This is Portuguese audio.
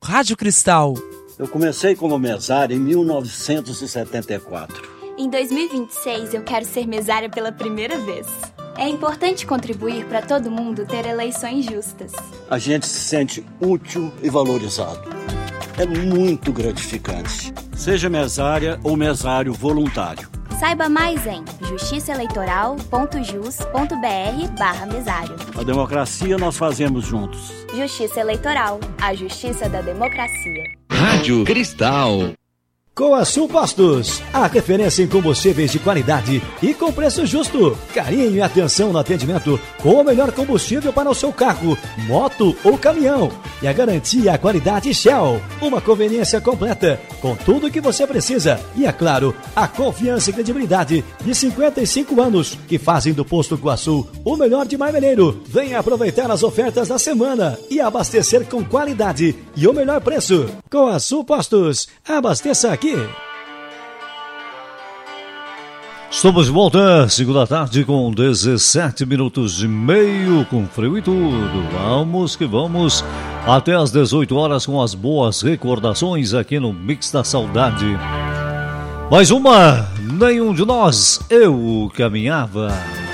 Rádio Cristal. Eu comecei como mesário em 1974. Em 2026, eu quero ser mesária pela primeira vez. É importante contribuir para todo mundo ter eleições justas. A gente se sente útil e valorizado. É muito gratificante. Seja mesária ou mesário voluntário. Saiba mais em justiçaeleitoral.jus.br/mesário. A democracia nós fazemos juntos. Justiça Eleitoral, a justiça da democracia. Rádio Cristal. Coasul Postos, a referência em combustíveis de qualidade e com preço justo. Carinho e atenção no atendimento com o melhor combustível para o seu carro, moto ou caminhão. E a garantia e a qualidade Shell. Uma conveniência completa com tudo o que você precisa. E é claro, a confiança e credibilidade de 55 anos que fazem do Posto Coasul o melhor de Marmeleiro. Venha aproveitar as ofertas da semana e abastecer com qualidade e o melhor preço. Coasul Postos, abasteça aqui. Estamos de volta, segunda tarde com 17 minutos e meio, com frio e tudo. Vamos que vamos até às 18 horas com as boas recordações aqui no Mix da Saudade. Mais uma, nenhum de nós, eu caminhava.